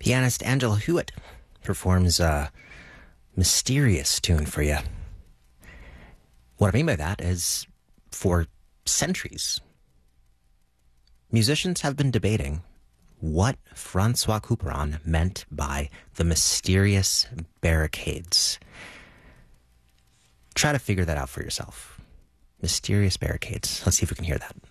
Pianist Angela Hewitt performs a mysterious tune for you. What I mean by that is, for centuries, musicians have been debating what Francois Couperin meant by the mysterious barricades. Try to figure that out for yourself. Mysterious barricades. Let's see if we can hear that.